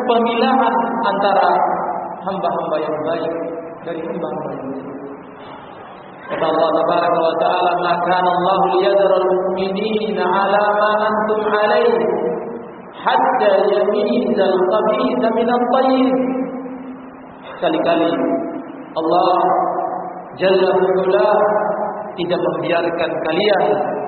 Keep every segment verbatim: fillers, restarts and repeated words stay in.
pemilahan antara hamba-hamba yang baik dari hamba-hamba yang baik. Kata Allah Tabaraka wa Ta'ala, "Ma kana Allah liyadhara al-mu'minina 'ala ma antum 'alaihi hatta yamiza al-khabitha min at-tayyib." Sekali-kali Allah Jalla wa Ala tidak membiarkan kalian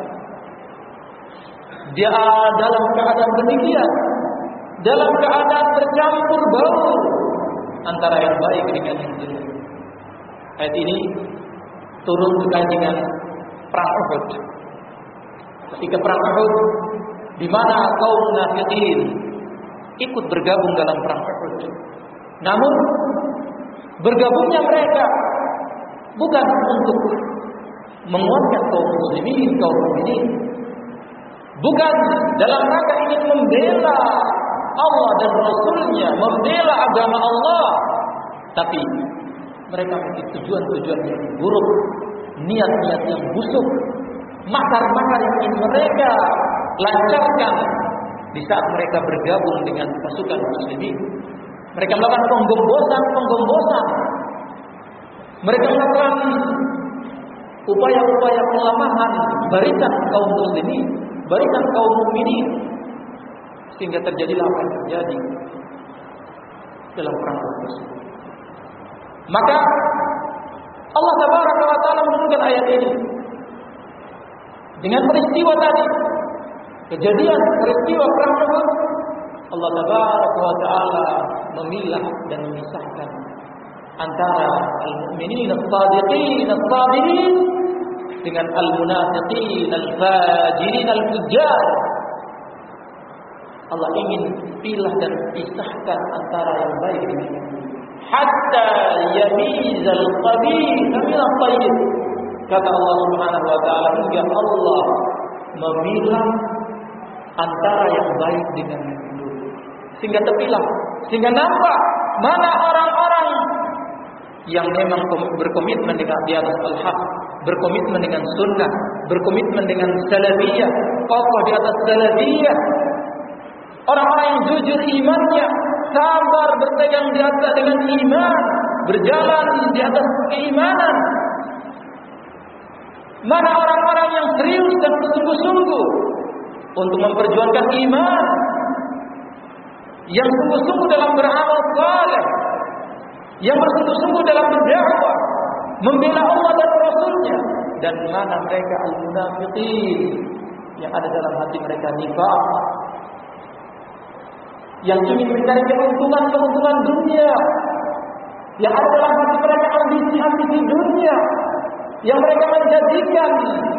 dia dalam keadaan demikian, dalam keadaan bercampur bau antara yang baik dengan yang jelek. Ayat ini turun terkait dengan perang Uhud. Ketika perang Uhud, di mana kaum munafikin ikut bergabung dalam perang Uhud. Namun bergabungnya mereka bukan untuk menguatkan kaum muslimin, kaum mukminin. Bukan dalam rangka ingin membela Allah dan Rasulnya, membela agama Allah. Tapi mereka memiliki tujuan-tujuan yang buruk, niat-niat yang busuk, makar-makar yang ingin mereka lancarkan di saat mereka bergabung dengan pasukan muslimin. Mereka melakukan penggombosan-penggombosan. Mereka melakukan upaya-upaya pelemahan barisan kaum muslimin, barisan kaum mukminin, sehingga terjadilah apa yang terjadi dalam perang tersebut. Maka Allah Tabaraka wa Ta'ala menurunkan ayat ini dengan peristiwa tadi, kejadian peristiwa perang Uhud. Allah Tabaraka wa Ta'ala memilah dan memisahkan antara al-mu'minin as-sadiqin as-sabirin dengan al-munafiqin al-fajirin al-fujjar. Allah ingin pilah dan pisahkan antara yang baik dengan yang buruk. Hatta yamizal khabith min at-tayyib. Kata Allah Subhanahu wa Ta'ala, hingga Allah memilah antara yang baik dengan yang buruk, sehingga terpilah, sehingga nampak mana orang-orang yang memang berkomitmen dengan di atas al-haq, berkomitmen dengan sunnah, berkomitmen dengan salafiyah, kokoh di atas salafiyah, orang-orang yang jujur imannya, sabar berpegang di atas dengan iman, berjalan di atas keimanan. Mana orang-orang yang serius dan bersungguh-sungguh untuk memperjuangkan iman, yang sungguh-sungguh dalam beramal saleh, yang bersungguh-sungguh dalam berdakwah, membela Allah dan Rasulnya. Dan mana mereka al-munafiqin, yang ada dalam hati mereka nifaq, yang ingin mencari keuntungan-keuntungan dunia, yang ada dalam hati mereka ambisi-ambisi dunia, yang mereka menjadikan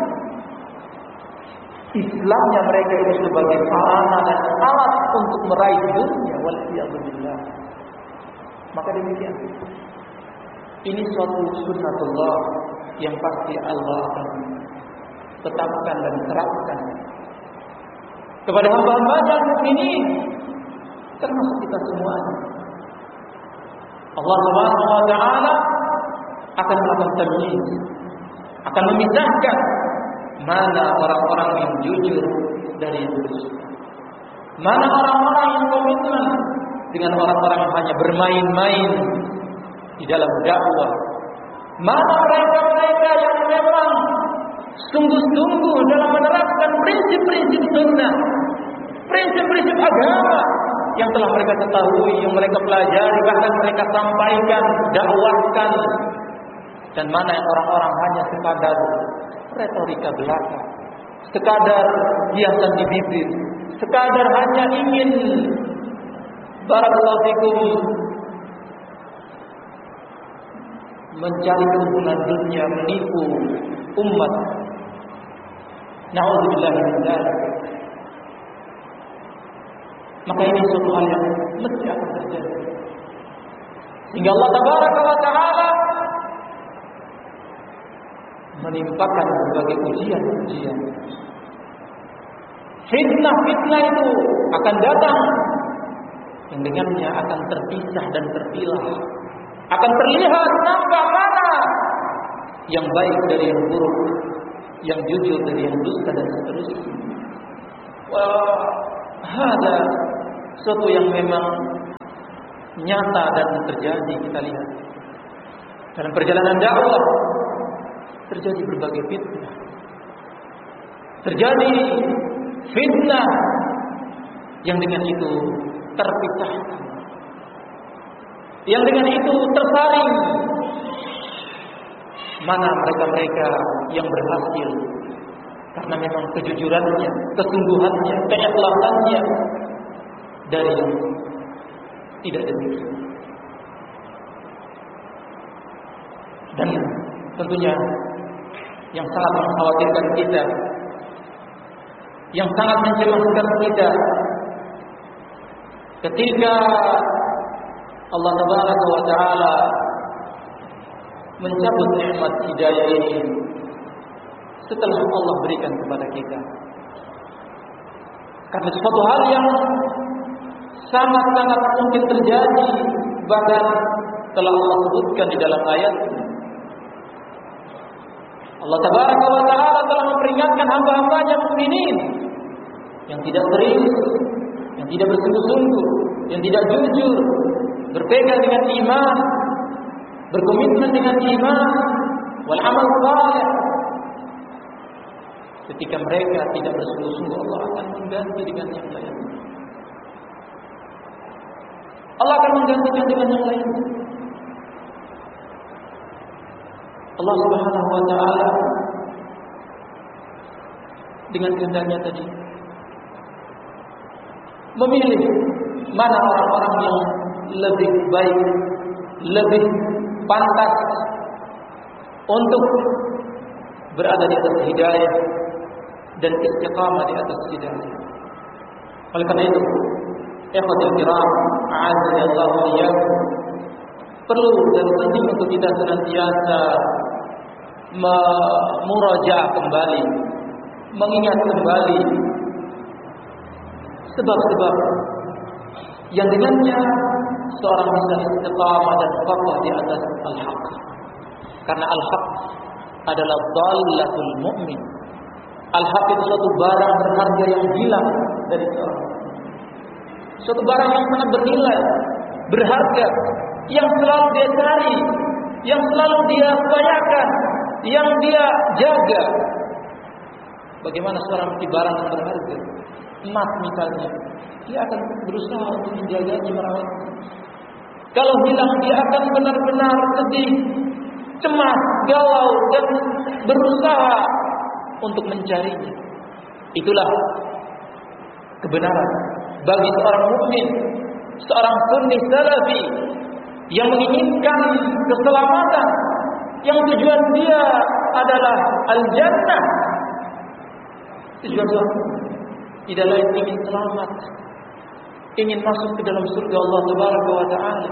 Islamnya mereka itu sebagai sarana dan alat untuk meraih dunia. Waliyadzubillah. Maka demikian, ini suatu sunnatullah yang pasti Allah akan tetapkan dan terapkan kepada hamba-hambanya mukminin, termasuk kita semuanya. Allah Subhanahu wa Ta'ala akan melakukan tamyiz, akan memisahkan mana orang-orang yang jujur dari yang dusta, mana orang-orang yang komitmen dengan orang-orang yang hanya bermain-main di dalam dakwah, mana mereka-mereka yang memang sungguh-sungguh dalam menerapkan prinsip-prinsip sunnah, prinsip-prinsip agama yang telah mereka ketahui, yang mereka pelajari, bahkan mereka sampaikan, dakwahkan. Dan mana yang orang-orang hanya sekadar retorika belaka, sekadar hiasan di bibir, sekadar hanya ingin barakallahu fikum mencari keuntungan dunia, menipu umat. Na'udzubillah min dzalik. Maka ini suatu hal yang mesti akan terjadi, sehingga Allah Tabaraka wa Ta'ala menimpakan berbagai ujian-ujian. Fitnah-fitnah itu akan datang, yang dengannya akan terpisah dan terpilah, akan terlihat nampak mana yang baik dari yang buruk, yang jujur dari yang dusta, dan seterusnya. Wah, ada sesuatu yang memang nyata dan terjadi. Kita lihat dalam perjalanan dakwah terjadi berbagai fitnah, terjadi fitnah yang dengan itu terpisahkan, yang dengan itu tersaring. Mana mereka-mereka yang berhasil karena memang kejujurannya, kesungguhannya, keikhlasannya, dari yang tidak demikian. Dan tentunya yang sangat mengkhawatirkan kita, yang sangat mencemaskan kita, ketika Allah Tabaraka wa Ta'ala mencabut nikmat hidayah ini setelah Allah berikan kepada kita. Karena suatu hal yang sangat-sangat mungkin terjadi, bahkan telah Allah sebutkan di dalam ayat. Allah Tabaraka wa Ta'ala telah memperingatkan hamba-hambanya mukminin yang tidak serius, yang tidak bersungguh-sungguh, yang tidak jujur, berpegang dengan iman, berkomitmen dengan iman, wal amal saleh. Ketika mereka tidak bersungguh-sungguh, Allah akan mengganti dengan yang lain. Allah akan menggantikan dengan yang lain. Allah Subhanahu wa Ta'ala dengan kehendaknya tadi memilih mana orang-orang yang lebih baik, lebih pantas untuk berada di atas hidayah dan istiqamah di atas hidayah. Oleh karena itu, ikhwatul kiram, a'azzani Allah wa iyyakum, perlu dan penting untuk kita senantiasa memurajaah kembali, mengingat kembali sebab-sebab yang dengannya seorang bisa istiqamah dan kokoh di atas al-haq. Karena al-haq adalah dhallatul mu'min. Al-haq itu suatu barang berharga yang hilang dari seorang. Suatu barang yang sangat bernilai, berharga, yang selalu dia cari, yang selalu dia upayakan, yang dia jaga. Bagaimana seorang memiliki barang yang berharga? Emas misalnya, dia akan berusaha untuk menjaganya, merawatnya. Kalau hilang, dia akan benar-benar sedih, cemas, galau, dan berusaha untuk mencarinya. Itulah kebenaran bagi seorang mukmin, seorang sunni salafi yang menginginkan keselamatan, yang tujuan dia adalah al-jannah. Tujuan dia tidak lain ingin selamat, ingin masuk ke dalam surga Allah Tabaraka wa Ta'ala.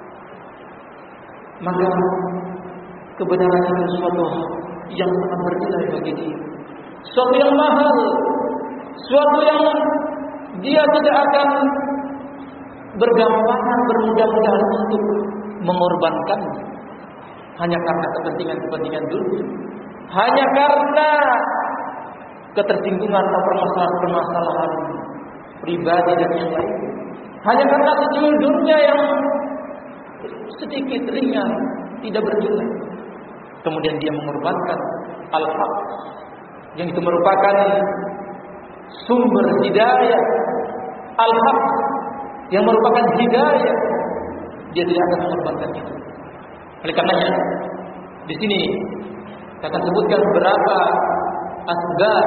Maka kebenaran itu suatu yang sangat bernilai bagi dia, suatu yang mahal, suatu yang dia tidak akan bergampangan, bermudah-mudahan untuk mengorbankannya hanya karena kepentingan-kepentingan dunia, hanya karena ketersinggungan atau permasalahan-permasalahan pribadi dan yang lain, hanya karena tujuan dunia yang sedikit ringan, tidak bernilai. Kemudian dia mengorbankan al-haq, yang itu merupakan sumber hidayah, al-haq yang merupakan hidayah, dia tidak akan mengorbankannya. Oleh karenanya, di sini saya akan sebutkan beberapa asbab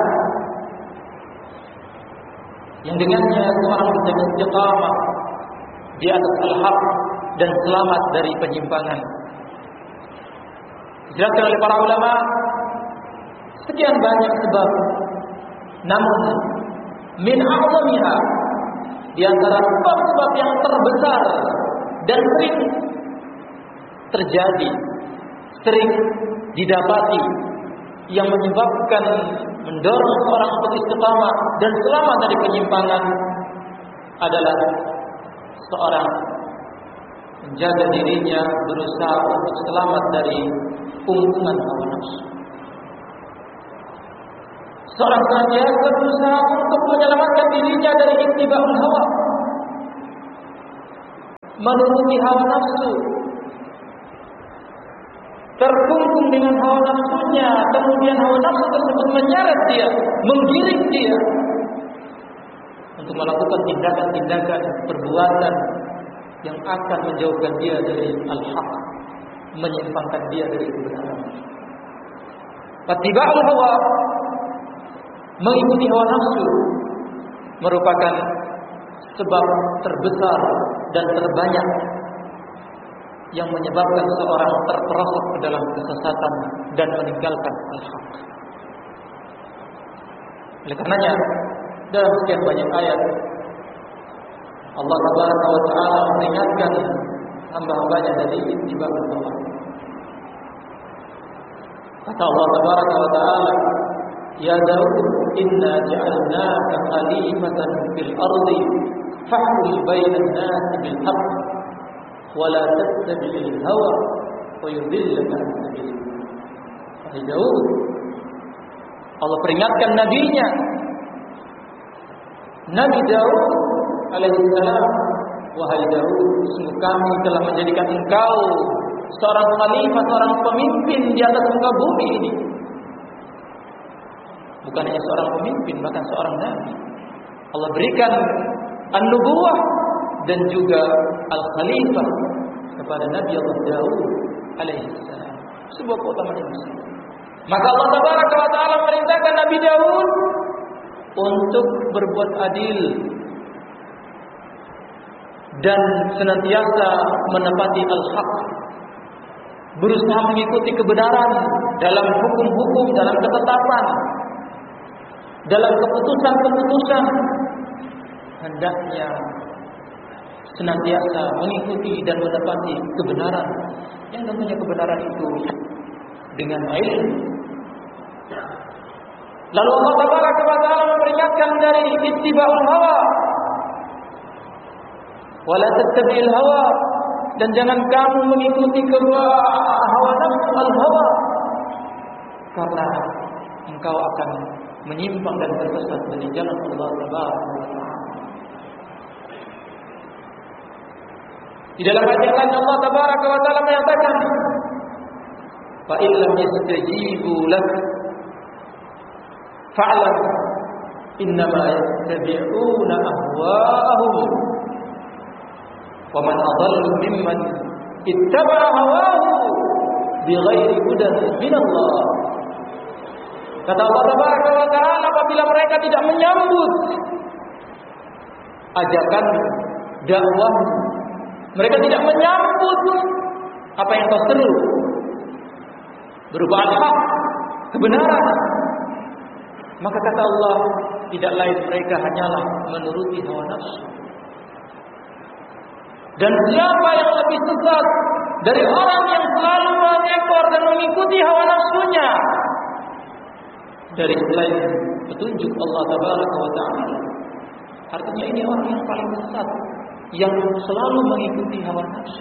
yang dengannya seorang bisa istiqamah di atas al-haq dan selamat dari penyimpangan. Dijelaskan oleh para ulama sekian banyak sebab, namun min a'zamiha, di antara sebab-sebab yang terbesar dan sering terjadi, sering didapati, yang menyebabkan mendorong seorang untuk istiqamah dan selamat dari penyimpangan adalah seorang menjaga dirinya, berusaha untuk selamat dari kungkungan hawa nafsu. Seorang senantiasa berusaha untuk menyelamatkan dirinya dari ittiba'ul hawa, menuruti hawa nafsu, terkungkung dengan hawa nafsunya, kemudian hawa nafsu tersebut menyeret dia, menggiring dia untuk melakukan tindakan-tindakan perbuatan yang akan menjauhkan dia dari al-haq, menyimpangkan dia dari kebenaran. Fattiba'ul hawa, mengikuti hawa nafsu, merupakan sebab terbesar dan terbanyak yang menyebabkan seorang terperosok ke dalam kesesatan dan meninggalkan al-haq. Oleh karenanya, dalam sekian banyak ayat Allah Tabaraka wa Ta'ala memperingatkan hamba-hambanya dari ittiba'ul hawa. Kata Allah Tabaraka wa Ta'ala, Ya Daud, inna ja'alnaka khalifatan fil ardi fahkum bainan nasi bil haqq wa la tattabi'il hawa wa yudillaka an sabilillah. Wahai Daud, Allah peringatkan nabinya, Nabi Daud alaihi salam, wahai Daud, sungguh kami telah menjadikan engkau seorang khalifah, seorang pemimpin di atas muka bumi ini. Bukan hanya seorang pemimpin, bahkan seorang nabi. Allah berikan an-nubuwah dan juga al-khalifah kepada Nabi Allah Daud alaihi salam. Sebuah keutamaan yang besar. Maka Allah Tabaraka wa Ta'ala merintahkan Nabi Daud untuk berbuat adil dan senantiasa menepati al-haq, berusaha mengikuti kebenaran dalam hukum-hukum, dalam ketetapan, dalam keputusan-keputusan. Hendaknya senantiasa mengikuti dan menepati kebenaran, yang tentunya kebenaran itu dengan ilmu. Lalu Allah Tabaraka wa Ta'ala memperingatkan dari ittiba'ul hawa, wala tattabi'il hawa, dan jangan kamu mengikuti hawa nafsu al-hawa, karena engkau akan menyimpang dan tersesat dari jalan Allah Tabaraka wa Ta'ala. Di dalam ayat yang lain Allah Tabaraka wa Ta'ala menyatakan, fa illam yastajibu lak fa'lam innama yattabi'una ahwa'ahum wa man adallu mimman ittaba'a hawahu bighairi hudan minallah. Kata Allah Tabaraka wa Ta'ala, apabila mereka tidak menyambut ajakan dakwah, mereka tidak menyambut apa yang kau seru berupa al-haq, kebenaran, maka kata Allah, tidak lain mereka hanyalah menuruti hawa nafsu. Dan siapa yang lebih sesat dari orang yang selalu mengekor dan mengikuti hawa nafsunya dari selain petunjuk Allah Tabaraka wa Ta'ala? Artinya ini orang yang paling sesat, yang selalu mengikuti hawa nafsu.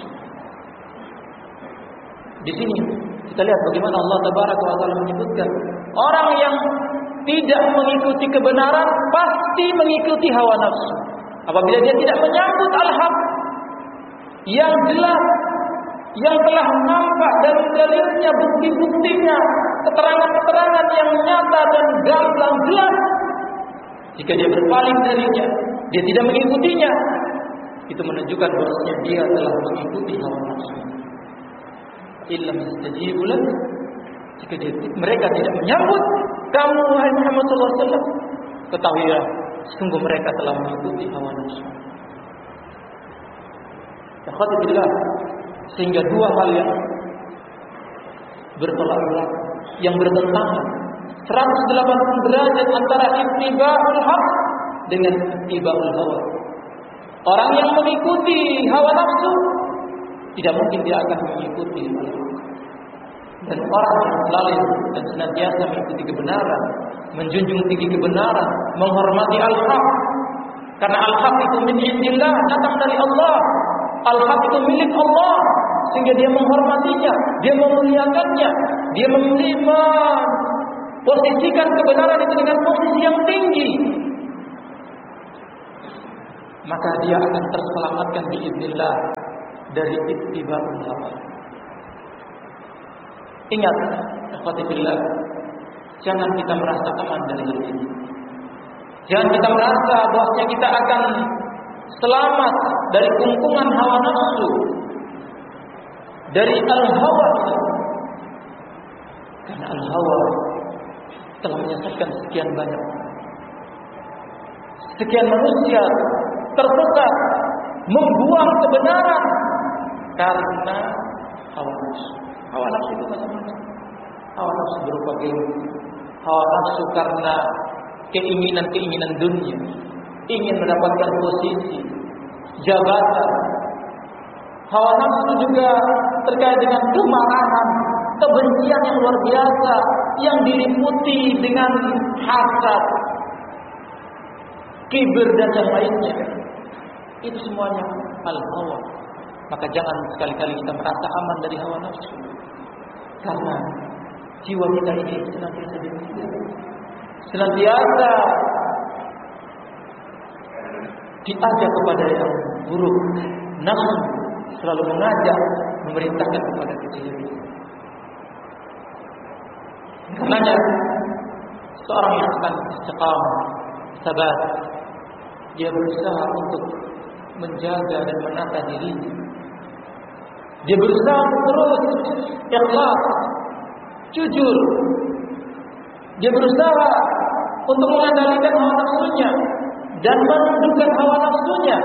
Di sini kita lihat bagaimana Allah Tabaraka wa Ta'ala menyebutkan orang yang tidak mengikuti kebenaran pasti mengikuti hawa nafsu. Apabila dia tidak menyambut al-haq yang jelas, yang telah nampak dari dalilnya, bukti-buktinya, keterangan-keterangan yang nyata dan gamblang jelas, jika dia berpaling darinya, dia tidak mengikutinya, itu menunjukkan bahwasanya dia telah mengikuti hawa nafsu. Illam yastajibu lak, jika dia, mereka tidak menyambut kamu wahai Muhammad sallallahu alaihi wasallam, ketahuilah sungguh mereka telah mengikuti hawa nafsu. Alhamdulillah, sehingga dua hal yang bertolak belakang, yang bertentangan seratus delapan puluh derajat antara ittiba'ul haq dengan ittiba'ul hawa. Orang yang mengikuti hawa nafsu tidak mungkin dia akan mengikuti al-haq. Dan orang yang selalu dan senantiasa mengikuti kebenaran, menjunjung tinggi kebenaran, menghormati al-haq, karena al-haq itu min indillah, datang dari Allah. Al-haq itu milik Allah, sehingga dia menghormatinya, dia memuliakannya, dia memposisikan kebenaran itu dengan posisi yang tinggi. Maka dia akan terselamatkan biiznillah dari ittiba'ul hawa. Ingat, ikhwati fillah, jangan kita merasa aman dari hal ini. Jangan kita merasa bahwasanya kita akan selamat dari kungkungan hawa nafsu, dari al-hawa. Karena al-hawa telah menyesatkan sekian banyak, sekian manusia tersesat, membuang kebenaran karena hawa nafsu. Hawa nafsu itu macam-macam. Hawa nafsu berupa gengsi, hawa nafsu karena keinginan-keinginan dunia, ingin mendapatkan posisi, jabatan. Hawa nafsu juga terkait dengan kemarahan, kebencian yang luar biasa yang diliputi dengan hasad, kibir dan yang lainnya. Itu semuanya al-hawa. Maka jangan sekali-kali kita merasa aman dari hawa nafsu, karena jiwa kita ini senantiasa demikian, senantiasa diajak kepada yang buruk. Nafsu selalu mengajak, memerintahkan kepada kejelekan. Karenanya seorang yang akan istiqamah, sabar, dia berusaha untuk menjaga dan menata dirinya. Dia berusaha untuk terus ikhlas, jujur. Dia berusaha untuk mengendalikan hawa nafsunya dan menundukkan hawa nafsunya.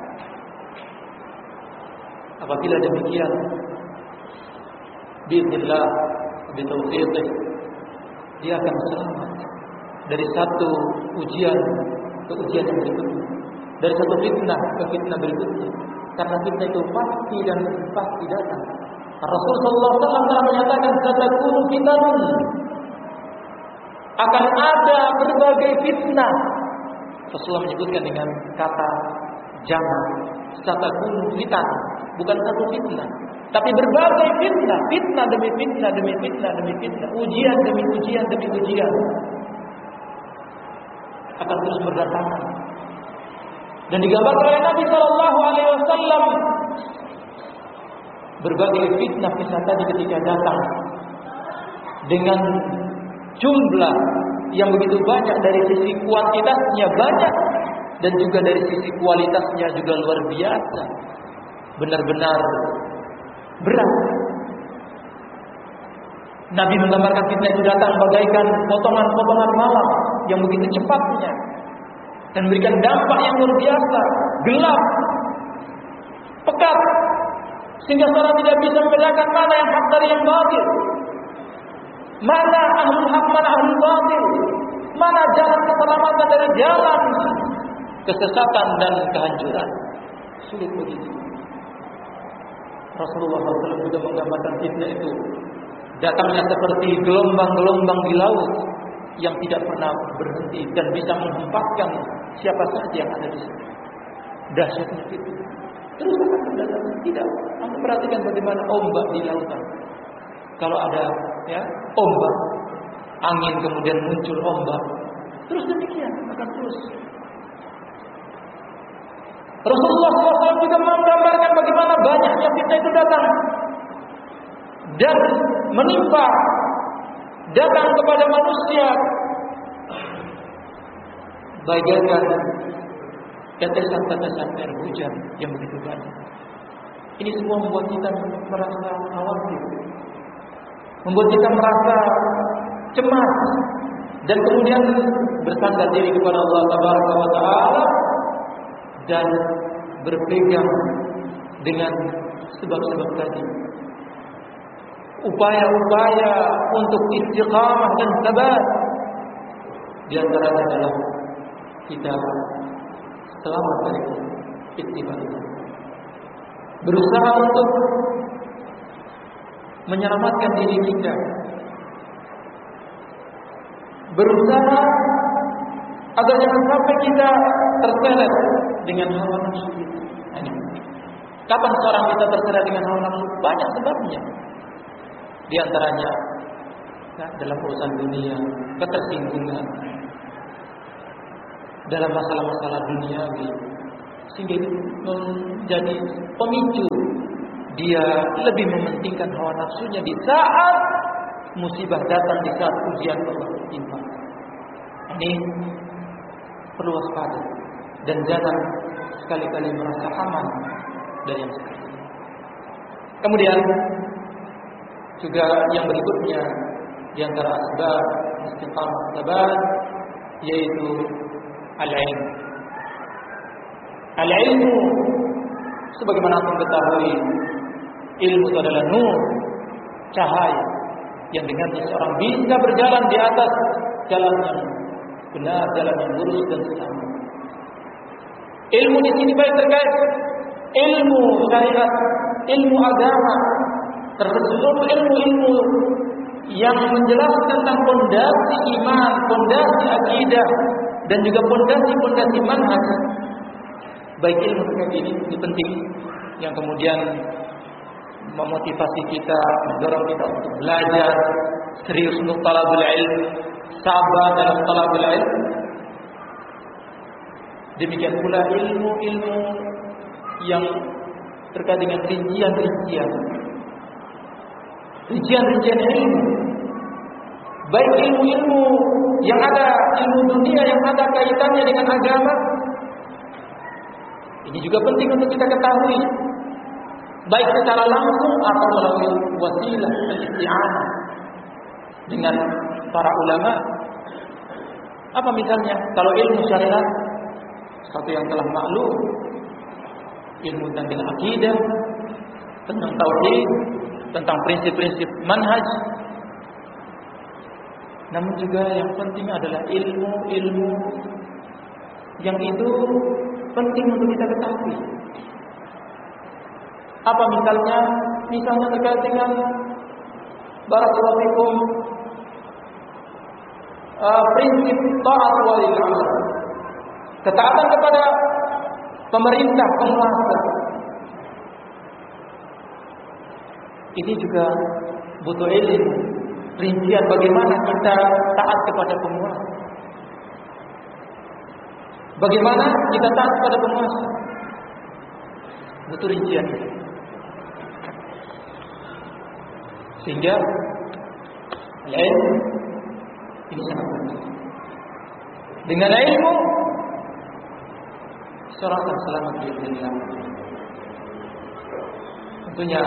Apabila demikian, biiznillah, bitaufiqih, dia akan selamat dari satu ujian ke ujian yang berikutnya, dari satu fitnah ke fitnah berikutnya. Karena fitnah itu pasti dan pasti datang. Rasul sallallahu alaihi wasallam telah menyatakan, satakunu fitanun, akan ada berbagai fitnah. Rasulullah menyebutkan dengan kata jamak, satakunu fitan, bukan satu fitnah, tapi berbagai fitnah, fitnah demi fitnah demi fitnah demi fitnah, ujian demi ujian demi ujian akan terus berdatangan. Dan digambarkan oleh Nabi Shallallahu Alaihi Wasallam berbagai fitnah-fitnah tadi ketika datang dengan jumlah yang begitu banyak, dari sisi kuantitasnya banyak dan juga dari sisi kualitasnya juga luar biasa, benar-benar berat. Nabi menggambarkan fitnah itu datang bagaikan potongan-potongan malam yang begitu cepatnya dan memberikan dampak yang luar biasa, gelap, pekat, sehingga seorang tidak bisa membedakan mana yang hak dari yang batil, mana ahlul hak, mana ahlul batil, mana jalan keselamatan dari jalan kesesatan dan kehancuran. Sulit begitu. Rasulullah shallallahu alaihi wasallam juga menggambarkan fitnah itu datangnya seperti gelombang-gelombang di laut yang tidak pernah berhenti dan bisa menghempaskan siapa saja yang ada di situ. Dahsyatnya itu terus akan datang. Tidak, Anda perhatikan bagaimana ombak di lautan. Kalau ada ya ombak, angin kemudian muncul ombak, terus demikian akan terus. Rasulullah shallallahu alaihi wasallam juga menggambarkan bagaimana banyaknya fitnah itu datang dan menimpa, datang kepada manusia bagaikan tetesan-tetesan air hujan yang begitu banyak. Ini semua membuat kita merasa khawatir, membuat kita merasa cemas, dan kemudian bersandar diri kepada Allah Tabaraka wa Ta'ala dan berpegang dengan sebab-sebab tadi. Upaya-upaya untuk istiqamah dan sabar, di antaranya adalah kita selamat dari ittiba, berusaha untuk menyelamatkan diri kita, berusaha agar jangan sampai kita terseret dengan hawa nafsu kita. Kapan seorang kita terseret dengan hawa nafsu? Banyak sebabnya. Di antaranya ya, dalam urusan dunia, ketersinggungan, dalam masalah-masalah duniawi, sehingga itu menjadi pemicu dia lebih mementingkan hawa nafsunya di saat musibah datang, di saat ujian Allah timpa. Ini perlu waspada dan jangan sekali-kali merasa aman dari yang seperti ini. Kemudian juga yang berikutnya di antara asbab istiqamah sabat yaitu al-ilm. Al-ilmu sebagaimana kita ketahui, ilmu itu adalah nur, cahaya yang dengan seseorang bisa berjalan di atas jalan yang benar, jalan yang lurus dan selamat. Ilmu di sini baik terkait ilmu syariat, ilmu agama, termasuk seluruh ilmu-ilmu yang menjelaskan tentang pondasi iman, pondasi akidah, dan juga pondasi-pondasi manhaj. Baik ilmu terkait ini, ini penting, yang kemudian memotivasi kita, mendorong kita untuk belajar serius untuk talabul ilm, sabar dalam talabul ilm. Demikian pula ilmu-ilmu yang terkait dengan rincian-rincian, rincian-rincian ilmu, baik ilmu-ilmu yang ada, ilmu dunia yang ada kaitannya dengan agama. Ini juga penting untuk kita ketahui, baik secara langsung atau melalui wasilah al-isti'anah dengan para ulama. Apa misalnya? Kalau ilmu syariat, satu yang telah maklum, ilmu tentang akidah, tentang tauhid, tentang prinsip-prinsip manhaj. Namun juga yang penting adalah ilmu-ilmu yang itu penting untuk kita ketahui. Apa misalnya? Misalnya terkait dengan barakallahu fikum uh, prinsip taat walil amr, ketaatan kepada pemerintah, penguasa. Ini juga butuh ilmu, rincian bagaimana kita taat kepada penguasa, bagaimana kita taat kepada penguasa, butuh rincian. Sehingga ilmu ini sangat penting. Dengan ilmu seorang akan selamat di dunia. Tentunya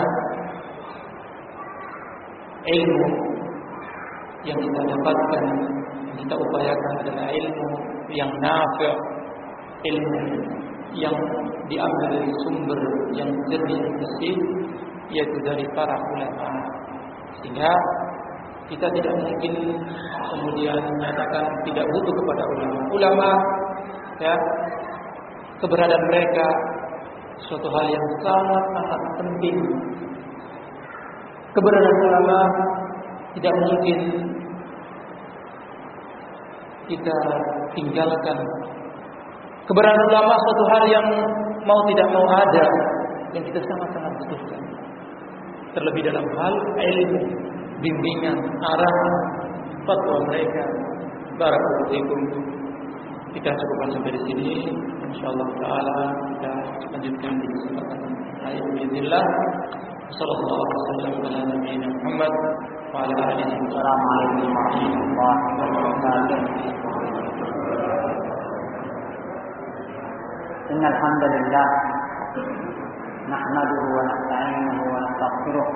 ilmu yang kita dapatkan, yang kita upayakan adalah ilmu yang nafi', ilmu yang diambil dari sumber yang jernih dan bersih, yaitu dari para ulama. Sehingga kita tidak mungkin kemudian menyatakan tidak butuh kepada ulama. Ulama, ya, keberadaan mereka suatu hal yang sangat-sangat penting. Keberadaan ulama tidak mungkin kita tinggalkan. Keberadaan ulama suatu hal yang mau tidak mau ada, yang kita sangat-sangat butuhkan. Terlebih dalam hal ilmu, bimbingan, arahan, fatwa mereka. Barakallahu fikum. Kita cukupkan sampai di sini. Insyaallah taala kita lanjutkan di kesempatan lain bismillah. Sallallahu alaihi wasallam ala nabiyina Muhammad wa ala alihi warahmatullahi wabarakatuh. Innal hamdalillah nahmaduhu wa nasta'inuhu wa nastaghfiruh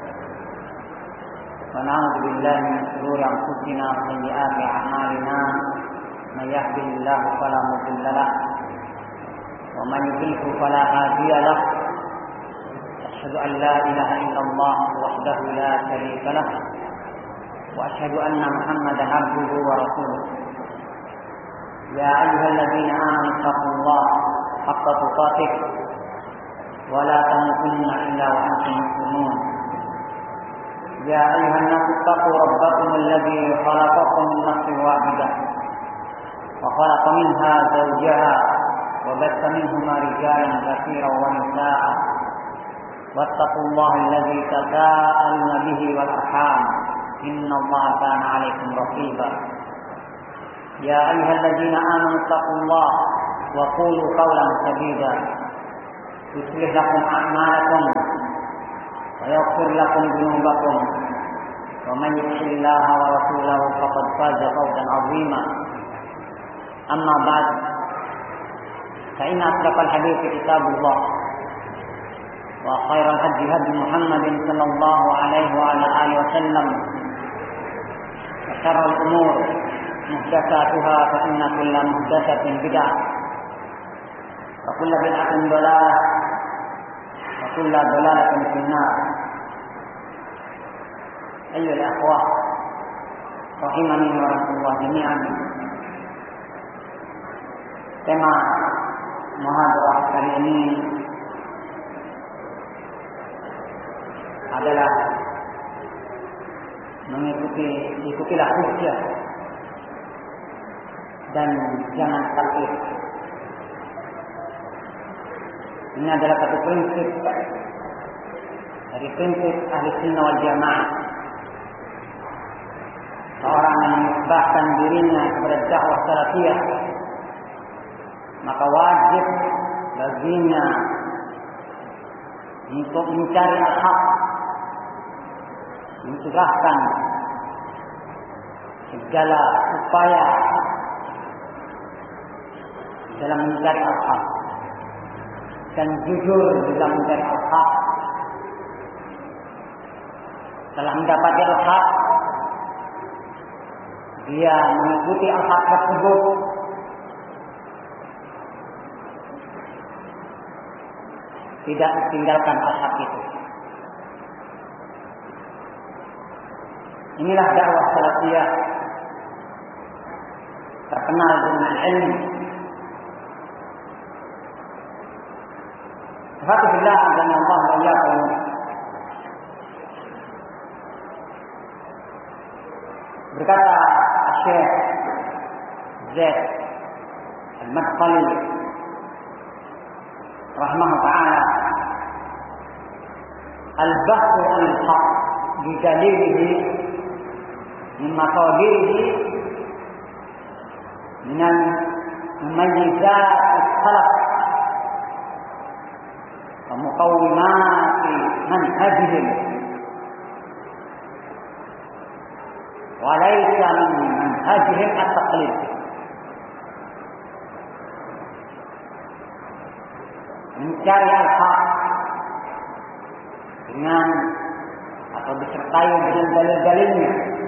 wa na'udzu billahi min shururi anfusina wa sayyiati a'malina. May yahdihillahu fala mudilla lahu wa man yudlil fala hadiya lahu. Asyhadu an la ilaha illallah wahdahu la syarika lah wa asyhadu anna Muhammadan abduhu wa rasuluh. Ya ayyuhalladzina amanu taqullaha haqqa tuqatih wa la tamutunna illa wa antum muslimun. Ya ayyuhan nasu taqu rabbakum alladzi khalaqakum min nafsin wahidah wa khalaqa minha zawjaha wa batha minhuma rijalan katsiran wa nisaa'a wattaqullaha alladzi tasaaluna bihi wal arham innallaha kana 'alaykum raqiba. Ya ayyuhalladzina amanu taqullaha wa qulu qawlan sadida yuslih lakum a'malakum ويغفر لكم ذنوبكم ومن يطع الله ورسوله فقد فاز فوزا عظيما أما بعد فإن أصدق الحديث كتاب الله وخير الهدي هدي محمد صلى الله عليه وعلى آله وسلم وشر الأمور محدثاتها فإن كل محدثة بدعة وكل بدعة ضلالة وكل ضلالة في النار. أيها الأخوة rahimani wa rahmatullah jami'an. Tema muhadharah kali ini adalah mengikuti ikutilah hujjah dan jangan taklid. Ini adalah satu prinsip dari prinsip ahli sunnah wal jamaah. Seorang yang menisbahkan dirinya kepada dakwah salafiyah, maka wajib baginya untuk mencari al-haq, mencegahkan segala upaya dalam mencari al-haq dan jujur dalam mencari al-haq. Setelah mendapati al-haq, dia mengikuti al-haq tersebut tidak tinggalkan al-haq itu. Inilah dakwah salafiyah terkenal dengan ilmu. Alhamdulillah dan Allah wa iyyakum. Berkata Syekh Zaid Al-Madkhali rahimahullah ta'ala, al-bahthu 'anil haqq bi dalilihi min maqadirihi min al-mumayyizat as-salaf wa muqawwimat manhajihim wa laysa min manhajihim at-taqlid. Mencari al-haq dengan atau disertai dengan dalil-dalilnya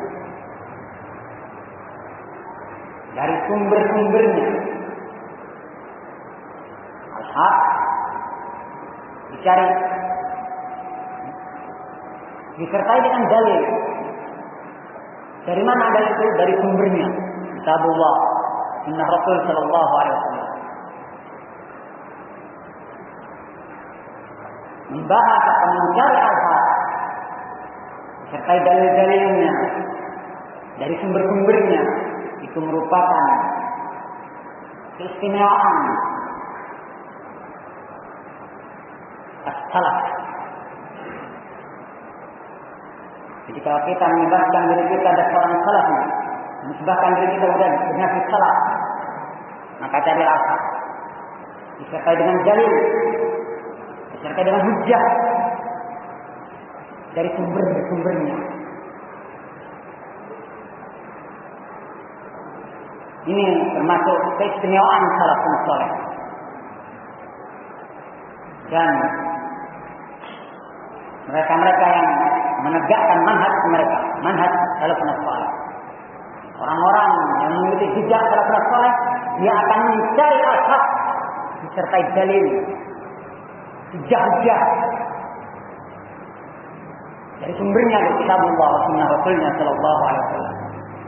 dari sumber-sumbernya. Al-haq dicari disertai dengan dalil. Dari mana dalil itu? Dari sumbernya. Kitabullah, sunnah Rasul sallallahu alaihi wasallam. Membahas atau mencari al-haq disertai dalil-dalilnya dari sumber-sumbernya, itu merupakan keistimewaan as-salaf. Jadi kalau kita menyebabkan diri kita ada seorang salaf, menyebabkan diri kita sudah benar salaf, maka cari al-haq disertai dengan dalil, disertai dengan hujjah dari sumber-sumbernya. Ini termasuk keistimewaan salafun saleh. Dan mereka-mereka yang menegakkan manhaj mereka, manhaj salafun saleh. Orang-orang yang mengikuti jejak salafun saleh, dia akan mencari al-haq disertai dalil, hujjah-hujjah dari sumbernya dari kitabullah wa sunnah Rasulnya sallallahu alaihi wasallam.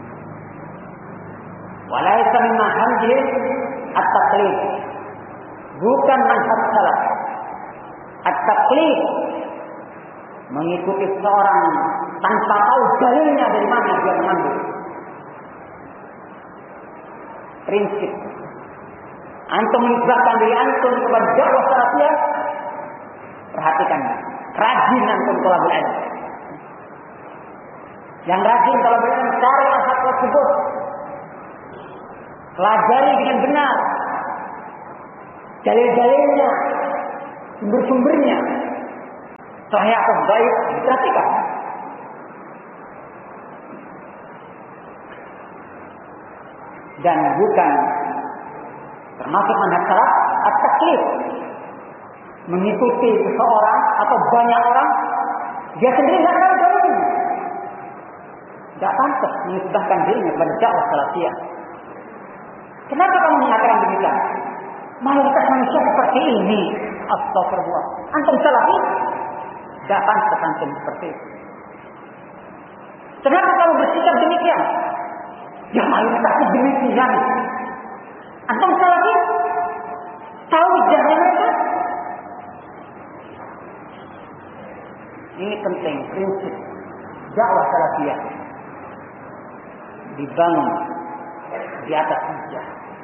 Walaysa min manhajihim at-taqlid. Bukan manhaj salaf. At-taqlid mengikuti seorang tanpa tahu dalilnya dari mana dia mengambil. Prinsip antum menisbahkan diri antum kepada dakwah salafiyah, perhatikan, rajin antum thalabul ilm. Yang rajin kalau benar mencari al-haq tersebut, pelajari dengan benar dalil-dalilnya, sumber-sumbernya, sahih atau dhaif, diperhatikan. Dan bukan termasuk manhaj salaf at-taklid, mengikuti seseorang atau banyak orang, dia sendiri tidak tahu dalilnya. Tidak pantas menisbahkan dirinya kepada dakwah salafiyah. Kenapa kamu mengatakan demikian? Mayoritas manusia seperti ini. Astagfirullah. Antum salafi? Tidak pantas antum seperti itu. Kenapa kamu bersikap demikian? Ya mayoritasnya demikian. Antum salafi? Tahu jahat mereka? Ini penting, prinsip dakwah salafiyah dibangun di atas hujjah.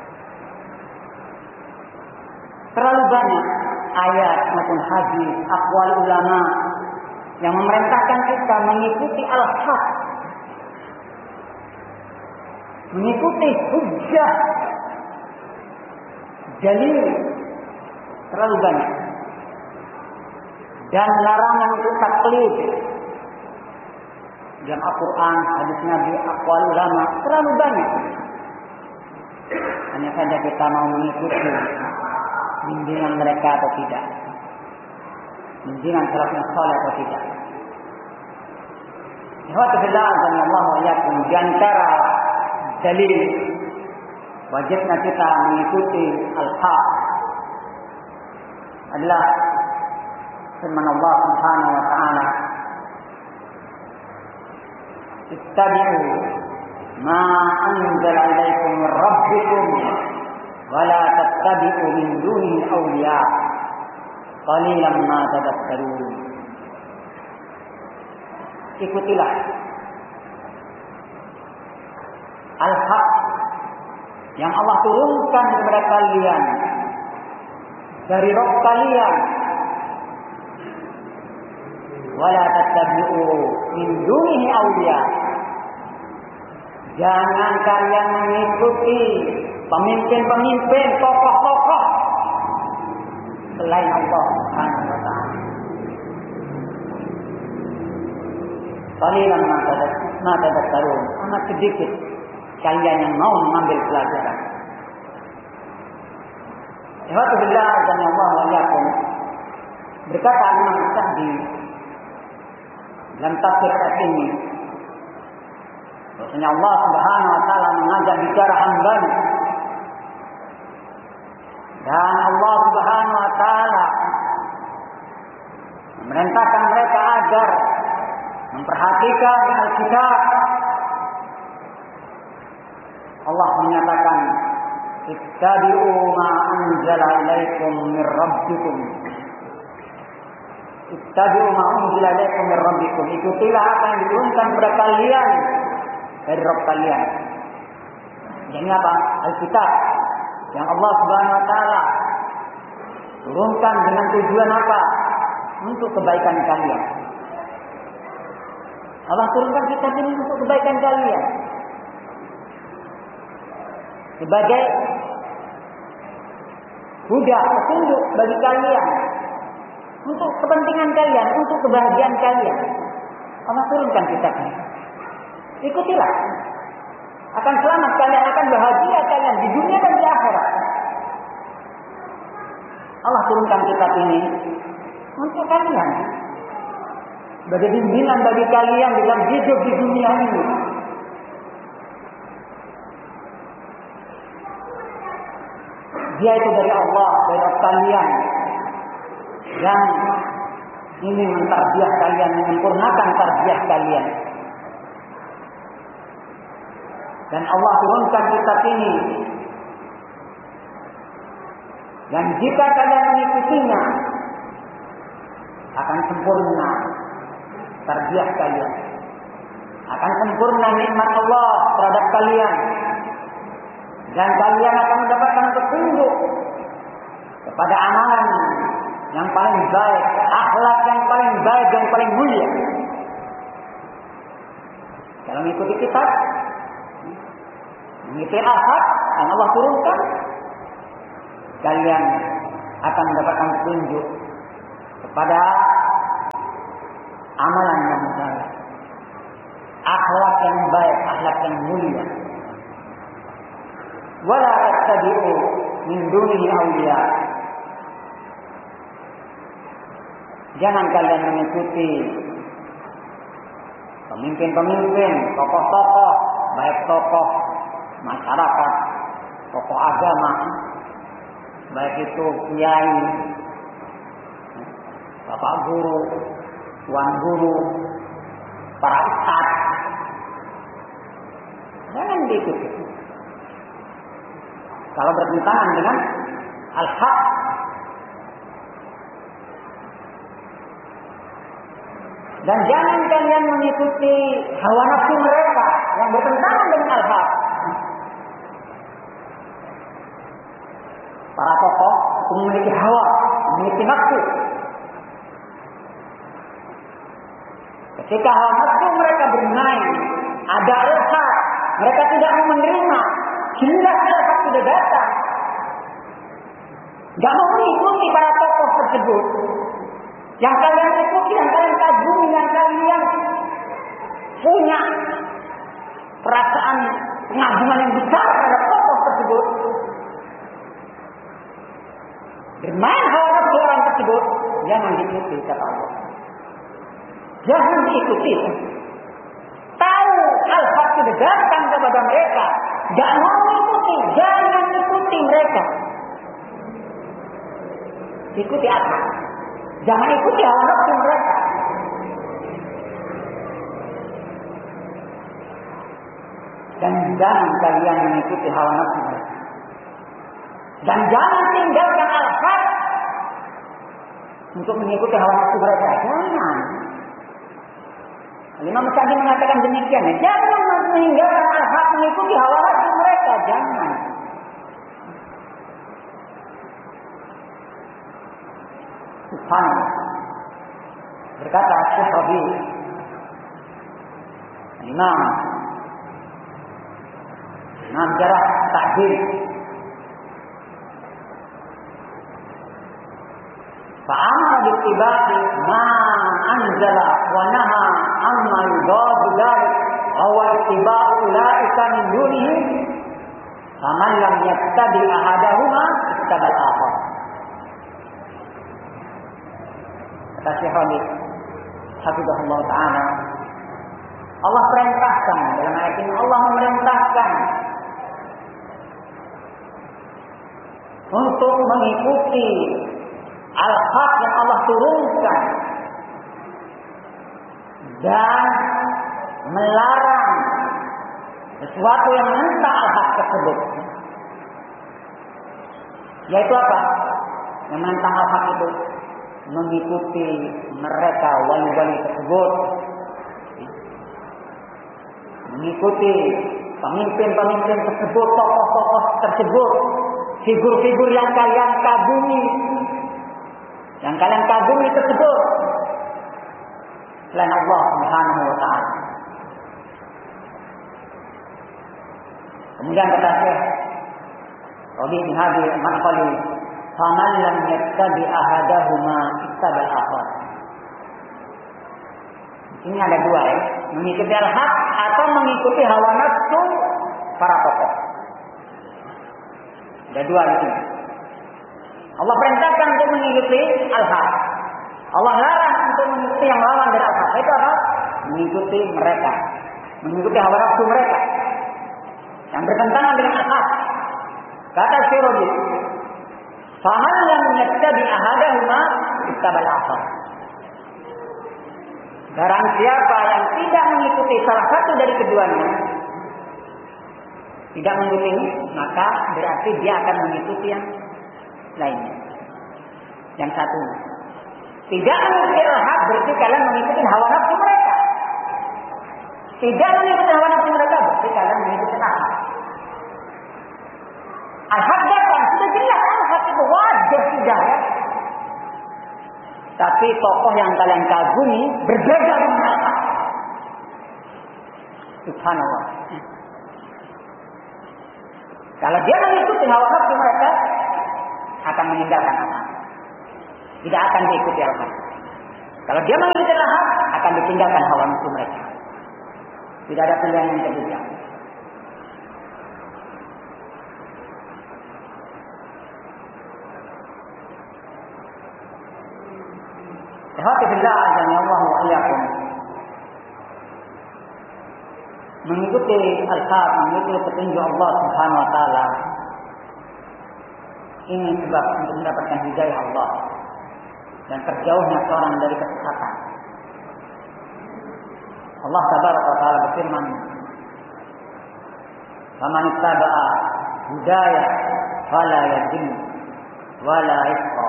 Terlalu banyak ayat maupun hadis, aqwal ulama yang memerintahkan kita mengikuti al-haq, mengikuti hujjah, dalil, terlalu banyak. Dan larangan untuk taklid dalam Al-Quran, hadis Nabi, aqwal ulama terlalu banyak. Hanya saja kita mau mengikuti bimbingan mereka atau tidak, bimbingan salafus saleh atau tidak. Alhamdulillah, Allah yakin di antara dalil wajibnya kita mengikuti al-haq adalah firman Allah Subhanahu wa taala, ittabi'u ma anzala ilaikum min rabbikum wa la tattabi'u min dunihi awliya qalilan ma tadhakkarun. Ikutilah al-haq yang Allah turunkan kepada kalian dari Rabb kalian, wala tattabi'u min dunihi awliya. Jangan kalian mengikuti pemimpin-pemimpin, tokoh-tokoh selain Allah Subhanahu wa taala. Qalilan ma tadhakkarun. Amat sedikit kalian yang mau mengambil pelajaran. Alhamdulillah, dan Allah waliyakum. Berkata Imam Sa'di dalam tafsir ayat ini, bahwasanya Allah Subhanahu wa taala mengajak bicara hamba-Nya, dan Allah Subhanahu wa taala memerintahkan mereka agar memperhatikan Alkitab. Allah menyatakan, ittabi'u ma anzala ilaikum min rabbikum. Ittabi'u ma unzila ilaikum min rabbikum. Ikutilah apa yang diturunkan kepada kalian dari Rabb kalian. Ini apa? Alkitab yang Allah Subhanahu wa taala turunkan dengan tujuan apa? Untuk kebaikan kalian. Allah turunkan kitab ini untuk kebaikan kalian, sebagai huda, petunjuk bagi kalian, untuk kepentingan kalian, untuk kebahagiaan kalian. Allah turunkan kitab ini. Ikutilah. Akan selamat kalian, akan bahagia kalian di dunia dan di akhirat. Allah turunkan kitab ini untuk kalian, sebagai bimbingan bagi kalian dalam hidup di dunia ini. Dia itu dari Allah, dari Allah kalian, yang ingin mentarbiah kalian, menyempurnakan tarbiah kalian. Dan Allah turunkan kitab ini, dan jika kalian mengikutinya, akan sempurna tarbiah kalian, akan sempurna nikmat Allah terhadap kalian, dan kalian akan mendapatkan petunjuk kepada amalan yang paling baik, akhlak yang paling baik, yang paling mulia. Kalau mengikuti kitab, mengikuti al-haq yang Allah turunkan, kalian akan mendapatkan petunjuk kepada yang mulia. Wala tattabi'u min dunihi awliya. Jangan kalian mengikuti pemimpin-pemimpin, tokoh-tokoh, baik tokoh masyarakat, tokoh agama, baik itu kiai, bapak guru, tuan guru, para ustaz. Jangan diikuti. Kalau bertentangan dengan al-haq. Dan jangan kalian mengikuti hawa nafsu mereka yang bertentangan dengan al-haq. Para tokoh memiliki hawa, memiliki nafsu. Ketika hawa nafsu mereka bermain, ada al-haq, mereka tidak mau menerima. Jelas al-haq sudah datang. Gak mau mengikuti para tokoh tersebut. Yang kalian ikuti, yang kalian kagumi, yang kalian punya perasaan pengagungan yang besar terhadap tokoh tersebut. Bermain hawa nafsu orang tersebut, jangan diikuti kata Allah. Jangan diikuti. Tahu al-haq sudah datang kepada mereka, gak mau mengikuti, jangan ikuti mereka. Ikuti apa? Jangan ikuti hawa nafsu mereka. Dan jangan kalian mengikuti hawa nafsu mereka. Dan jangan tinggalkan al-haq untuk mengikuti hawa nafsu mereka. Jangan. Imam Syafi'i mengatakan demikian. Jangan meninggalkan al-haq mengikuti hawa nafsu mereka. Jangan. Subhanallah. Berkata Syekh Rabi, Imam Imam Jarah Ta'dil, fa'amara bittiba'i ma anzala wa naha amma yudadu dhalik wa ittiba'u ulaika min dunihi faman lam yattabi ahadahuma ittabal akhar. Kata Syekh Rabi hafizahullah ta'ala, Allah perintahkan dalam ayat ini, Allah memerintahkan untuk mengikuti al-haq yang Allah turunkan dan melarang sesuatu yang menentang al-haq tersebut. Yaitu apa? Yang menentang al-haq itu mengikuti mereka wali-wali tersebut, mengikuti pemimpin-pemimpin tersebut, tokoh-tokoh tersebut, figur-figur yang kalian kagumi, yang kalian kagumi tersebut selain Allah Subhanahu wa ta'ala. Kemudian kata Syekh Rabi bin Hadi Al-Madkhali, faman lam yattabi ahadahuma ittabal akhar. Ini ada dua ya, mengikuti al-haq atau mengikuti hawa nafsu para tokoh. Ada dua di sini. Allah perintahkan untuk mengikuti al-haq. Allah larang untuk mengikuti yang lawan dari al-haq. Itu apa? Mengikuti mereka, mengikuti hawa nafsu mereka yang bertentangan dengan al-haq. Kata Syirodi, faman lam yattabi ahadahuma ittabal akhar. Barang siapa yang tidak mengikuti salah satu dari keduanya, tidak mengikuti ini, maka berarti dia akan mengikuti yang lainnya. Yang satu, tidak mengikuti al-haq berarti kalian mengikuti hawa nafsu mereka. Tidak mengikuti hawa nafsu mereka berarti kalian mengikuti al-haq. Al-haq datang, sudah jelas al-haq itu wajar sudah ya. Tapi tokoh yang kalian kagumi berbeda dengan al-haq. Subhanallah. Kalau dia mengikuti hawa nafsu mereka, akan meninggalkan al-haq. Tidak akan diikuti al-haq. Kalau dia mengikuti al-haq, akan ditinggalkan hawa nafsu mereka. Tidak ada pilihan yang ketiga. Alhamdulillah azza wa iyyakum. Mengikuti al-haq, mengikuti petunjuk Allah Subhanahu wa taala. Ini sebab untuk mendapatkan hidayah Allah dan terjauhnya seorang dari kesesatan. Allah tabaraka wa taala berfirman, "Faman ittaba'a hudaya fala yadhil wala yashqa."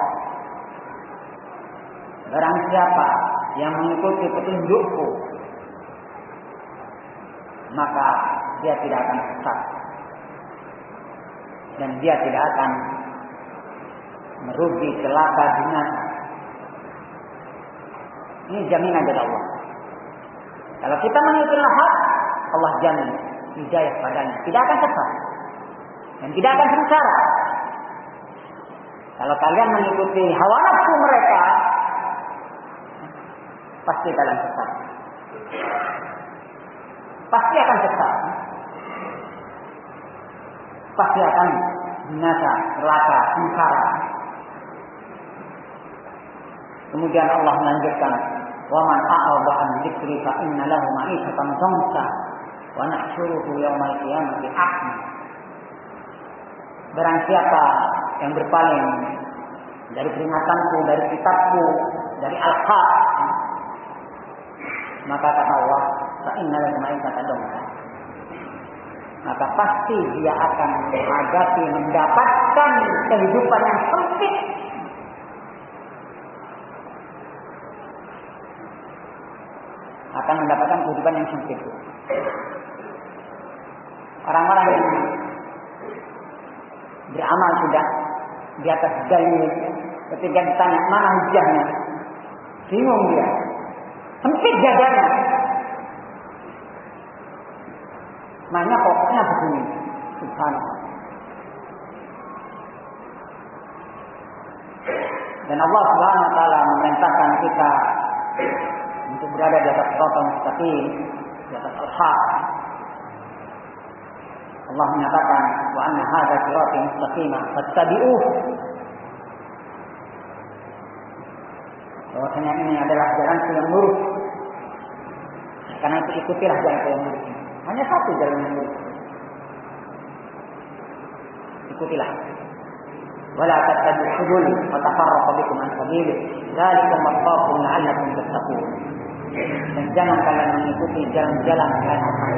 Barang siapa yang mengikuti petunjukku, maka dia tidak akan sesat dan dia tidak akan merugi, celaka, binasa. Ini jaminan dari Allah. Kalau kita mengikuti hak, Allah jamin hidayah padanya, tidak akan sesat dan tidak akan sengsara. Kalau kalian mengikuti hawa nafsu mereka, pasti kalian sesat. Pasti akan sesat. Pasti akan binasa, celaka, sengsara. Kemudian Allah melanjutkan, "Wa man a'rada 'an dzikri fa inna lahu ma'isatan dhanka wa nahsyuruhu yaumal qiyamati a'ma." Barang siapa yang berpaling dari peringatanku, dari kitabku, dari al-haq, maka kata Allah, fa inna lahu ma'isatan dhanka, maka pasti dia akan menghadapi, mendapatkan kehidupan yang sempit. Akan mendapatkan kehidupan yang sempit. Orang-orang yang beramal sudah di atas dalil, ketika ditanya mana hujahnya, bingung dia, sempit dadanya. Makanya pokoknya begini, subhanallah. Dan Allah Subhanahu wa taala memerintahkan kita untuk berada di atas shiratal mustaqim, di atas al-haq. Allah menyatakan, "Wa anna hadza sirati mustaqima fattabi'uh." Bahwasanya ini adalah jalan yang lurus. Karena itu ikutilah jalan yang lurus. Hanya satu jalan yang lurus. Ikutilah. Wala tattabi'u subul fa tafarraqu bikum an sabilihi. Dzalikum wasaqakum la'allakum tattaqun. Dan jangan kalian mengikuti jalan-jalan selain Allah,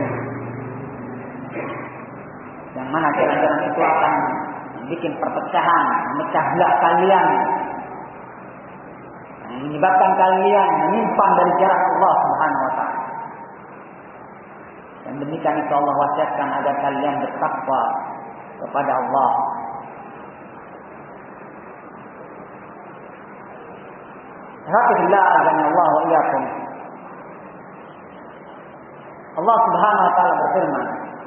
yang mana jalan-jalan itu akan membuat perpecahan, memecah belah kalian, yang menyebabkan kalian menyimpang dari jarak Allah Subhanahu wa taala. Dan demikian itu Allah wasiatkan agar kalian bertakwa kepada Allah. Alhamdulillah azza Allah wa iyyakum. Allah Subhanahu wa taala berfirman,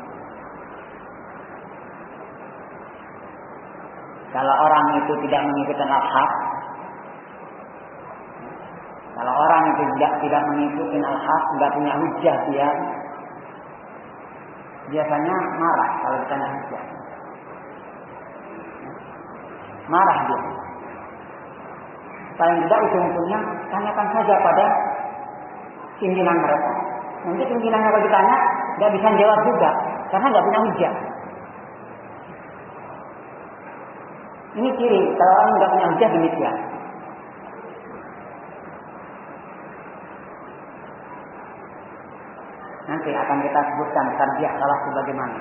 kalau orang itu tidak mengikuti al-haq, kalau orang itu tidak tidak mengikuti al-haq, tidak punya hujjah dia, biasanya marah kalau ditanya hujjah. Marah dia. Paling tidak ujung-ujungnya tanyakan saja pada pimpinan mereka. Nanti pimpinannya kalau ditanya, nggak bisa jawab juga, karena nggak punya hujah. Ini ciri kalau orang nggak punya hujah demikian. Nanti akan kita sebutkan tarbiyah salah sebagaimana.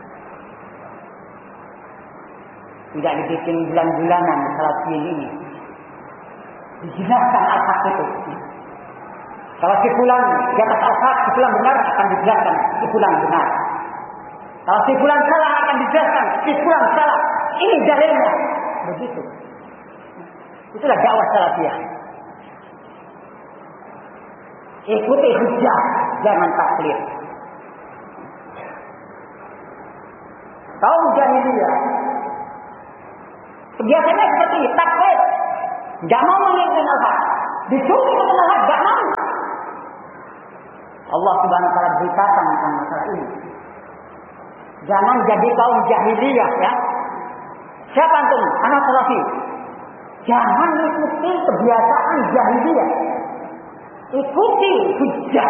Tidak dibikin bulan-bulanan salat ini. Dijelaskan al-haq itu. Kalau si fulan di atas al-haq, si fulan benar akan dijelaskan si fulan benar. Kalau si fulan salah akan dijelaskan si fulan salah. Ini dalilnya. Begitu. Itulah dakwah salafiyah. Ikuti hujjah, jangan taklid. Kaum jahiliyah biasanya seperti ini, taklid. Gak mau mengikuti al-haq. Disuruh mengikuti al-haq, gak mau. Allah Subhanahu wa taala beritakan tentang masalah ini. Jangan jadi kaum jahiliyah ya. Siapa antum? Anak salafi. Jangan mengikuti kebiasaan jahiliyah. ikuti hujjah.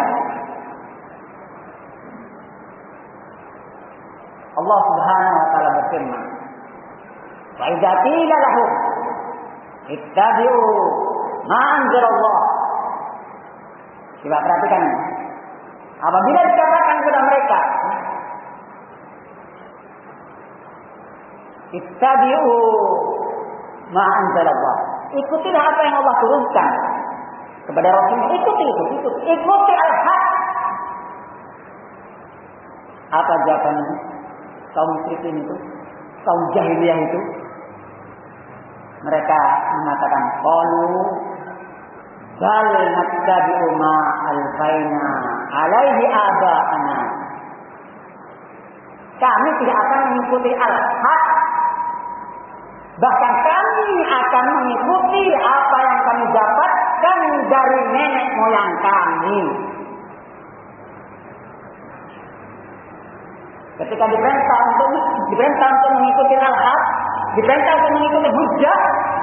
Allah Subhanahu wa taala berfirman, "Wa idza qila lahum ittabi'u ma anzalallah." Coba perhatikan. Apabila dikatakan kepada mereka, ittabi'u ma anzalallah, ikutilah apa yang Allah turunkan kepada Rasulnya. Ikuti itu, ikuti, ikuti al-haq. Apa jawabannya? Kaum musyrikin itu, kaum jahiliyah itu, mereka mengatakan, qalu bal nattabi'u ma alfaina alaihi aba'ana. Kami tidak akan mengikuti al-haq, bahkan kami akan mengikuti apa yang kami dapatkan dari nenek moyang kami. Ketika diperintah untuk diperintah untuk mengikuti al-haq, diperintah untuk mengikuti hujjah,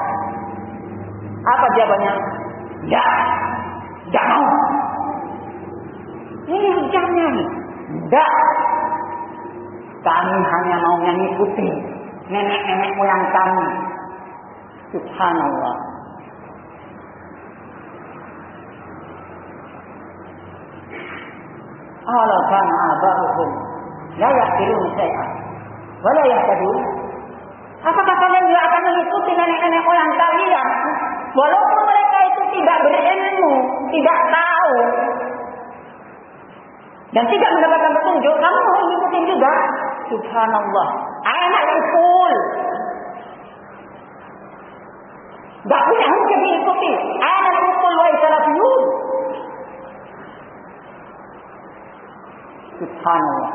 apa jawabannya? Ya, tidak mau. Ini hujjahnya nih. Tidak. Kami hanya mau mengikuti nenek-nenek moyang kami. Subhanallah. Ala kana aba'uhum la yaqilun syai'an wa la yahtadun. Apakah kalian juga akan mengikuti nenek-nenek moyang kalian walaupun mereka itu tidak berilmu, tidak tahu dan tidak mendapatkan petunjuk, kamu mau ikutin juga? Subhanallah. Anak yang full, tidak punya hujah diikuti. Anak yang full wa salafiyun. Subhanallah.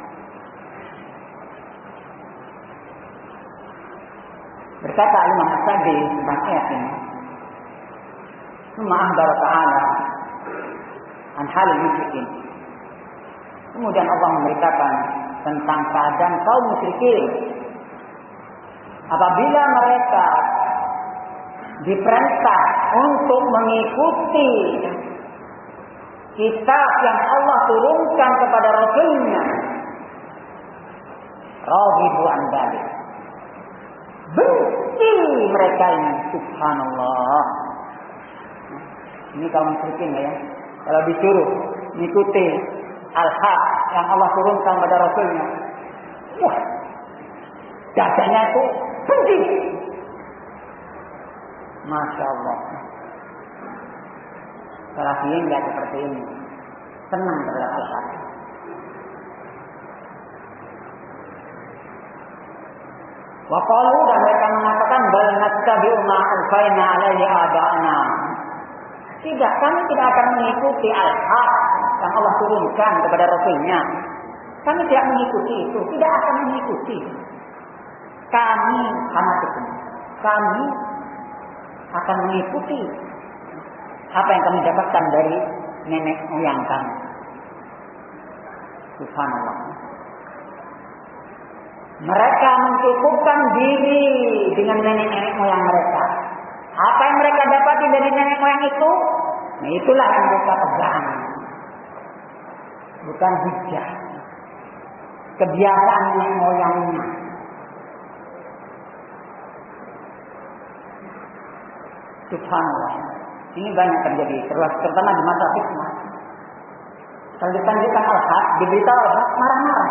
Berkata Imam As-Sa'di tentang ayat ini, "Summa akhbara ta'ala an halil musyrikin." Kemudian Allah memberitakan tentang keadaan kaum musyrikin apabila mereka diperintah untuk mengikuti kitab yang Allah turunkan kepada Rasulnya, raghibu an dzalik, benci mereka ini. Subhanallah. Ini kaum musyrikin ya. Kalau disuruh mengikuti al-haq yang Allah turunkan kepada Rasulnya, wah, dadanya itu benci. Masya Allah. Salafiyin tidak seperti ini, senang terhadap al-haq. Wa qalu, dan mereka mengatakan, bal nattabi'u ma alfaina alaihi aba'ana. Tidak, kami tidak akan mengikuti al-haq yang Allah turunkan kepada Rasulnya. Kami tidak mengikuti itu, tidak akan mengikuti. Kami amat itu. Kami akan mengikuti apa yang kami dapatkan dari nenek moyang kami. Subhanallah. Mereka mencukupkan diri dengan nenek-nenek moyang mereka. Apa yang mereka dapati dari nenek moyang itu, nah itulah yang mereka pegang. Bukan hujjah. Kebiasaan nenek moyangnya. Subhanallah. Ini banyak terjadi, terutama di masa fitnah. Kalau ditanyakan al-haq, diberitahu al-haq, marah-marah.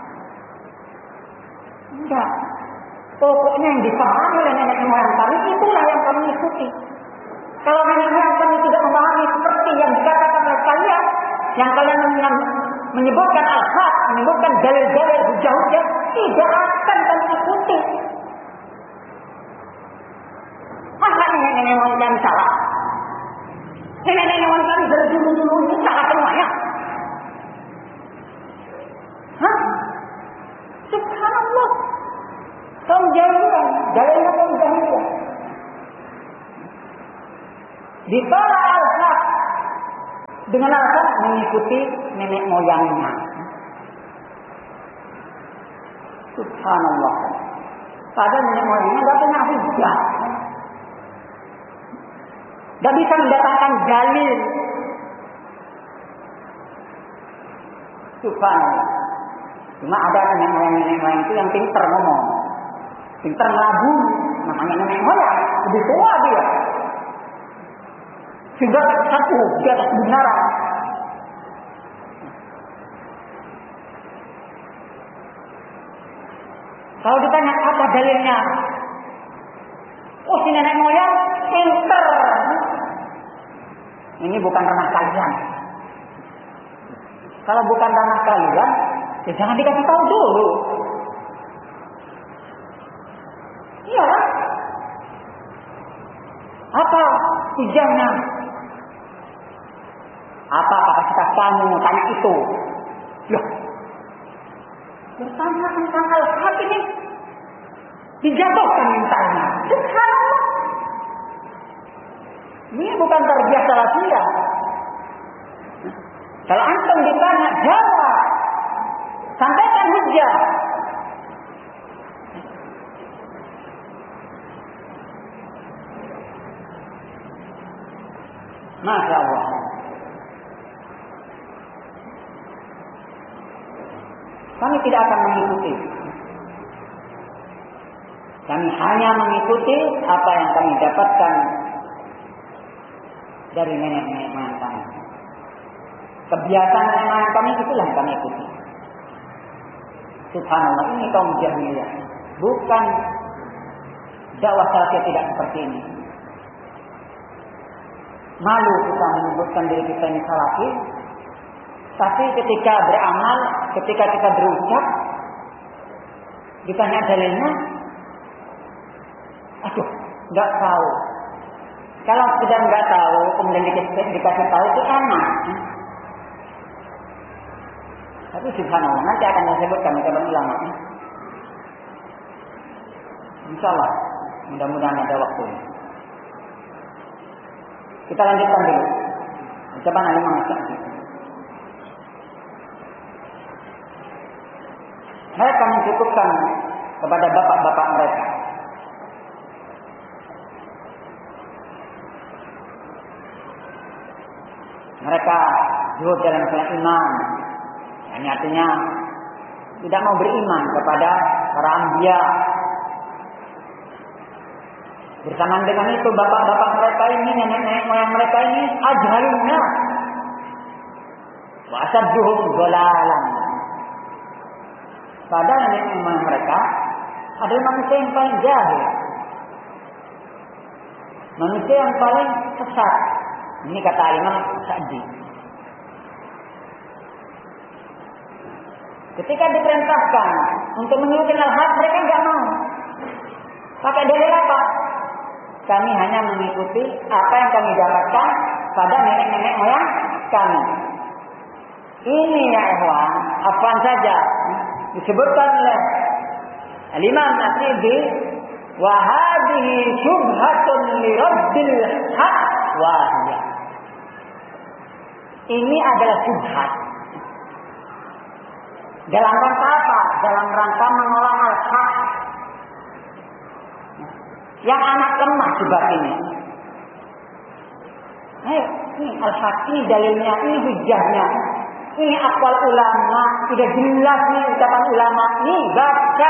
Enggak. Pokoknya yang dipahami oleh nenek moyang kami, itulah yang kami ikuti. Kalau nenek moyang kami tidak memahami seperti yang dikatakan oleh kalian, yang kalian menyebutkan al-haq, menyebutkan dalil-dalil hujah-hujah, tidak akan kami ikuti. Masa nenek-nenek moyang kami salah? Nenek-nenek moyang kami dari dulu-dulu ini salah semuanya. Hah? Subhanallah. Kaum jahiliyah, dalilnya kaum jahiliyah. Ditolak al-haq dengan alasan mengikuti nenek moyangnya. Subhanallah. Padahal nenek moyangnya tidak punya hujjah. Tidak bisa mendatangkan dalil Subhanallah. Cuma ada nenek moyang-nenek moyang itu yang pintar ngomong. Pintar ngelagu. Namanya nenek moyang. Lebih tua dia. Sehingga satu di atas kebenaran. Kalau ditanya apa dalilnya? Oh, si nenek moyang pintar. Ini bukan ranah kalian. Kalau bukan ranah kalian, ya jangan dikasih tahu dulu. Iya kan? Apa tujuannya? Apa kapasitas kamu tanya itu? Loh, bertanya tentang al-haq ini dijatuhkan mintanya. Subhanallah. Ini bukan terbiasa rahasia. Kalau antum ditanya, jawab. Sampaikan hujjah. Masya Allah. Kami tidak akan mengikuti. Kami hanya mengikuti apa yang kami dapatkan dari nenek-nenek moyang kami. Kebiasaan nenek moyang kami itulah yang kami ikuti. Subhanallah, ini kaum jahiliyah. Bukan dakwah salafiyah tidak seperti ini. Malu kita menyebutkan diri kita ini salafi, tapi ketika beramal, ketika kita berucap, ditanya dalilnya, aduh, nggak tahu. Kalau sudah nggak tahu, kemudian dikasih, dikasih tahu itu enak. Tapi subhanallah, nanti akan saya sebutkan kepada ulama. Insyaallah, mudah-mudahan ada waktu. Kita lanjutkan dulu. Ucapan Imam Syafi'i. Mereka mencukupkan kepada bapak-bapak mereka. Mereka zuhud dalam masalah iman. Ini artinya tidak mau beriman kepada para anbiya. Bersamaan dengan itu bapak-bapak mereka ini, nenek-nenek moyang mereka ini ajhalunna wa asadduhum dhalalan. Padahal nenek moyang mereka adalah manusia yang paling jahil, manusia yang paling sesat. Ini kata Imam Sa'di. Ketika diperintahkan untuk menyebutkan al-haq, mereka enggak mau. Pakai dalil apa? Kami hanya mengikuti apa yang kami dapatkan pada nenek-nenek moyang kami. Ini ya ikhwan, afwan saja disebutkan oleh Imam At-Tirmidzi, wa hadhihi syubhatun li rabbil haq wahiyah. Ini adalah syubhat. Dalam rangka apa? Dalam rangka menolak al-haq. Yang anak lemah syubhat ini. Ayo, ini al-haq, ini dalilnya, ini hujahnya. Ini aqwal ulama, sudah jelas nih ucapan ulama. Nih, baca.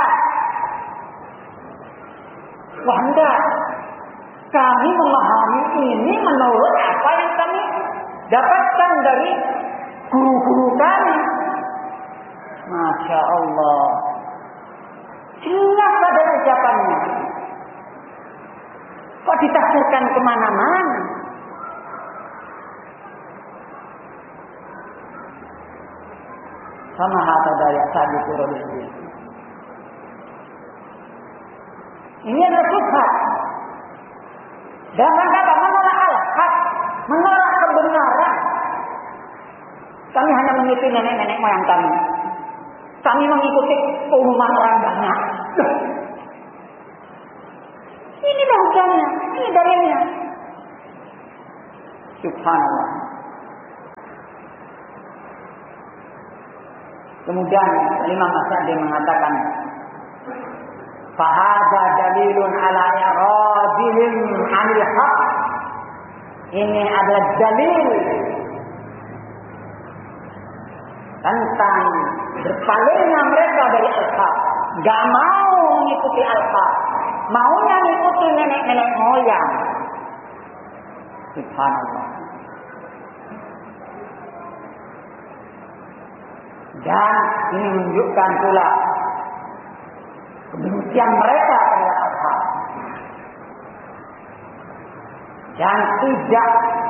Wah, enggak. Kami memahami ini menurut apa yang kami dapatkan dari guru-guru kami. Masya Allah. Jelas pada ucapannya. Kok ditafsirkan kemana-mana? Sama hata dari ashabi Quraisy. Ini adalah syubhat. Dan rangka apa? Menolak al-haq, menolak kebenaran. Kami hanya mengikuti nenek-nenek moyang kami. Kami mengikuti keumuman orang banyak. Ini bahasanya, ini dalilnya. Subhanallah. Kemudian Imam Sa'di mengatakan, fahadha dalilun ala i'radihim 'anil haq. Ini adalah dalil tentang berpalingnya mereka dari al-haq, nggak mau mengikuti al-haq, maunya mengikuti nenek-nenek moyang. Subhanallah. Dan ini menunjukkan pula kebencian mereka terhadap al-haq. Dan tidak